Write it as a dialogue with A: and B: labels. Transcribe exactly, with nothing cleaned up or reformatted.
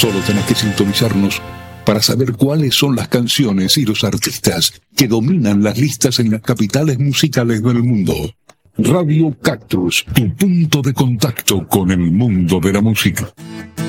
A: Solo tenés que sintonizarnos para saber cuáles son las canciones y los artistas que dominan las listas en las capitales musicales del mundo. Radio Cactus, tu punto de contacto con el mundo de la música.